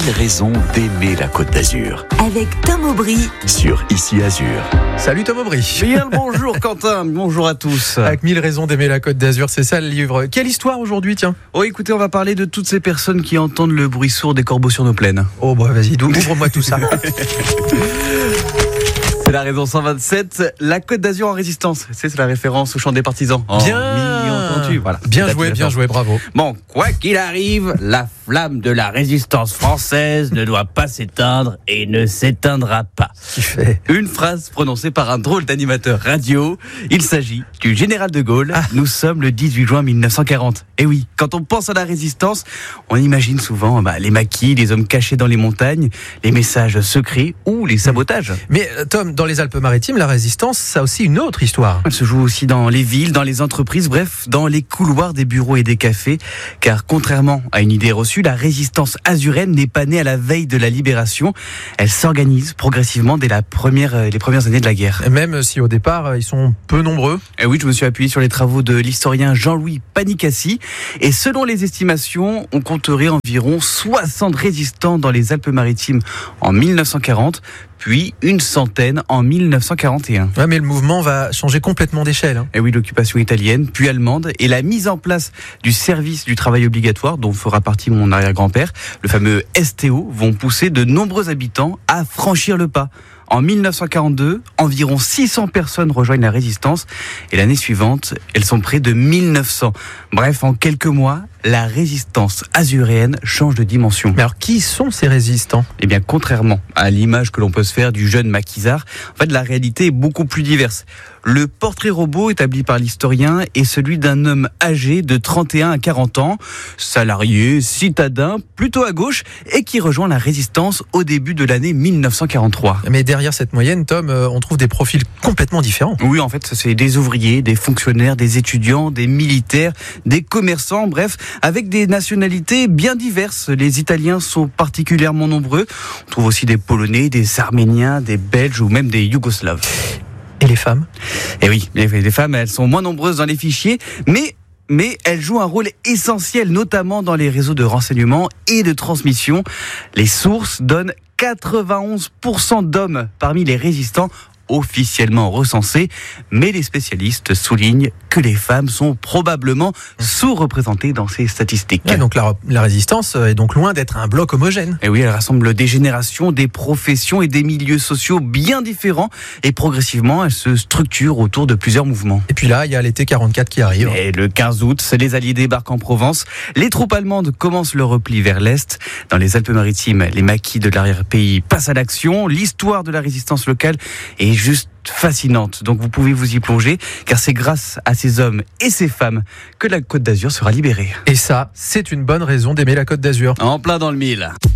raisons d'aimer la Côte d'Azur. Avec Tom Aubry Sur Ici Azur. Salut Tom Aubry. Bien le bonjour Quentin, bonjour à tous. Avec 1000 raisons d'aimer la Côte d'Azur, c'est ça le livre. Quelle histoire aujourd'hui, tiens? Oh écoutez, on va parler de toutes ces personnes qui entendent le bruit sourd des corbeaux sur nos plaines. Oh bah vas-y, ouvre-moi tout ça. C'est la raison 127, la Côte d'Azur en résistance. C'est la référence au chant des partisans. Entendu. Voilà. Bien joué, bravo. Bon, quoi qu'il arrive, la flamme de la résistance française ne doit pas s'éteindre et ne s'éteindra pas. Qui fait Une phrase prononcée par un drôle d'animateur radio. Il s'agit du général de Gaulle. Nous sommes le 18 juin 1940. Et oui, quand on pense à la résistance, on imagine souvent les maquis, les hommes cachés dans les montagnes, les messages secrets ou les sabotages. Mais Tom, dans les Alpes-Maritimes, la résistance, ça a aussi une autre histoire. Elle se joue aussi dans les villes, dans les entreprises, bref, dans les couloirs des bureaux et des cafés. Car contrairement à une idée reçue, la résistance azurienne n'est pas née à la veille de la libération. Elle s'organise progressivement dès les premières années de la guerre. Même si au départ, ils sont peu nombreux. Et oui, je me suis appuyé sur les travaux de l'historien Jean-Louis Panicassi. Et selon les estimations, on compterait environ 60 résistants dans les Alpes-Maritimes en 1940, puis une centaine en 1941. Ouais, mais le mouvement va changer complètement d'échelle. Et oui, l'occupation italienne, puis allemande, et la mise en place du service du travail obligatoire, dont fera partie mon arrière-grand-père, le fameux STO, vont pousser de nombreux habitants à franchir le pas. En 1942, environ 600 personnes rejoignent la résistance et l'année suivante, elles sont près de 1900. Bref, en quelques mois, la résistance azuréenne change de dimension. Mais alors, qui sont ces résistants ? Eh bien, contrairement à l'image que l'on peut se faire du jeune maquisard, en fait, la réalité est beaucoup plus diverse. Le portrait robot établi par l'historien est celui d'un homme âgé de 31 à 40 ans, salarié, citadin, plutôt à gauche, et qui rejoint la résistance au début de l'année 1943. Mais derrière cette moyenne, Tom, on trouve des profils complètement différents. Oui, en fait, c'est des ouvriers, des fonctionnaires, des étudiants, des militaires, des commerçants, bref, avec des nationalités bien diverses. Les Italiens sont particulièrement nombreux. On trouve aussi des Polonais, des Arméniens, des Belges ou même des Yougoslaves. Et les femmes ? Et oui, les femmes, elles sont moins nombreuses dans les fichiers, mais elles jouent un rôle essentiel, notamment dans les réseaux de renseignement et de transmission. Les sources donnent 91% d'hommes parmi les résistants officiellement recensés, mais les spécialistes soulignent que les femmes sont probablement sous-représentées dans ces statistiques. Ouais, donc la résistance est donc loin d'être un bloc homogène. Et oui, elle rassemble des générations, des professions et des milieux sociaux bien différents, et progressivement, elle se structure autour de plusieurs mouvements. Et puis là, il y a l'été 44 qui arrive. Et le 15 août, les Alliés débarquent en Provence. Les troupes allemandes commencent le repli vers l'Est. Dans les Alpes-Maritimes, les maquis de l'arrière-pays passent à l'action. L'histoire de la résistance locale est juste fascinante. Donc vous pouvez vous y plonger, car c'est grâce à ces hommes et ces femmes que la Côte d'Azur sera libérée. Et ça, c'est une bonne raison d'aimer la Côte d'Azur. En plein dans le mille.